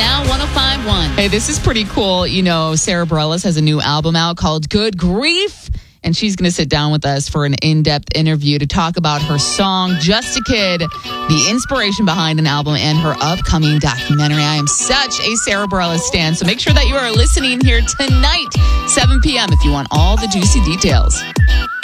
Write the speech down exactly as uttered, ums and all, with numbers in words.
Now one oh five point one. Hey, this is pretty cool. You know, Sarah Bareilles has a new album out called Good Grief. And she's going to sit down with us for an in-depth interview to talk about her song, Just a Kid, the inspiration behind an album, and her upcoming documentary. I am such a Sarah Bareilles stan, so make sure that you are listening here tonight, seven p.m., if you want all the juicy details.